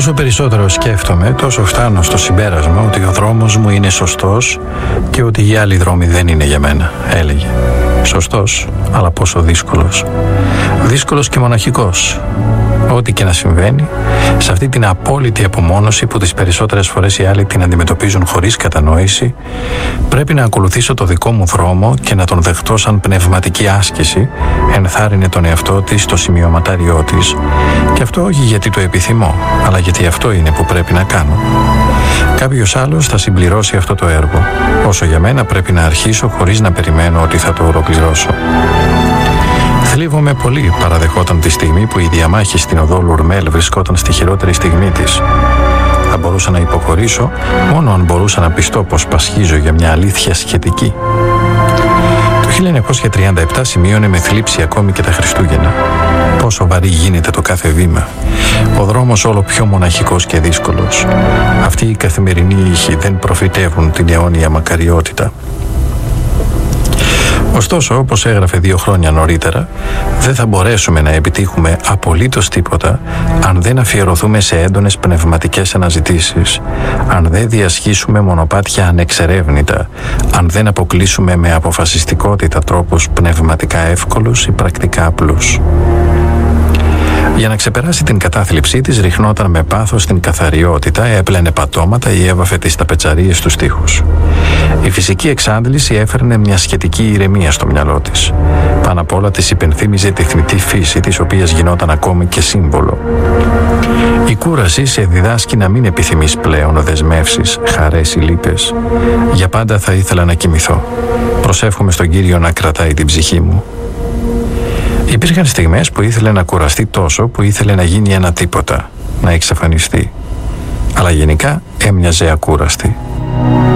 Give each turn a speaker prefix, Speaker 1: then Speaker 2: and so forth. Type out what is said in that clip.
Speaker 1: Όσο περισσότερο σκέφτομαι, τόσο φτάνω στο συμπέρασμα ότι ο δρόμος μου είναι σωστός και ότι οι άλλοι δρόμοι δεν είναι για μένα, έλεγε. Σωστός, αλλά πόσο δύσκολος. Δύσκολος και μοναχικός. Ό,τι και να συμβαίνει, σε αυτή την απόλυτη απομόνωση που τις περισσότερες φορές οι άλλοι την αντιμετωπίζουν χωρίς κατανόηση, πρέπει να ακολουθήσω το δικό μου δρόμο και να τον δεχτώ σαν πνευματική άσκηση, ενθάρρυνε τον εαυτό της στο σημειωματάριό της, και αυτό όχι γιατί το επιθυμώ, αλλά γιατί αυτό είναι που πρέπει να κάνω. Κάποιος άλλος θα συμπληρώσει αυτό το έργο, όσο για μένα πρέπει να αρχίσω χωρίς να περιμένω ότι θα το ολοκληρώσω. Θλίβομαι πολύ, παραδεχόταν τη στιγμή που η διαμάχη στην οδό Λουρμέλ βρισκόταν στη χειρότερη στιγμή της. Θα μπορούσα να υποχωρήσω μόνο αν μπορούσα να πιστώ πως πασχίζω για μια αλήθεια σχετική. Το 1937 σημείωνε με θλίψη ακόμη και τα Χριστούγεννα. Πόσο βαρύ γίνεται το κάθε βήμα. Ο δρόμος όλο πιο μοναχικός και δύσκολος. Αυτοί οι καθημερινοί ήχοι δεν προφητεύουν την αιώνια μακαριότητα. Ωστόσο, όπως έγραφε 2 χρόνια νωρίτερα, δεν θα μπορέσουμε να επιτύχουμε απολύτως τίποτα αν δεν αφιερωθούμε σε έντονες πνευματικές αναζητήσεις, αν δεν διασχίσουμε μονοπάτια ανεξερεύνητα, αν δεν αποκλείσουμε με αποφασιστικότητα τρόπους πνευματικά εύκολους ή πρακτικά απλούς. Για να ξεπεράσει την κατάθλιψή της, ριχνόταν με πάθος στην καθαριότητα, έπλαινε πατώματα ή έβαφε τις ταπετσαρίες στους τοίχους. Η φυσική εξάντληση έφερνε μια σχετική ηρεμία στο μυαλό της. Πάνω απ' όλα της υπενθύμιζε τη θνητή φύση, της οποίας γινόταν ακόμη και σύμβολο. Η κούραση σε διδάσκει να μην επιθυμείς πλέον δεσμεύσεις, χαρές ή λύπες. Για πάντα θα ήθελα να κοιμηθώ. Προσεύχομαι στον Κύριο να κρατάει την ψυχή μου. Υπήρχαν στιγμές που ήθελε να κουραστεί τόσο που ήθελε να γίνει ένα τίποτα, να εξαφανιστεί. Αλλά γενικά έμοιαζε ακούραστη.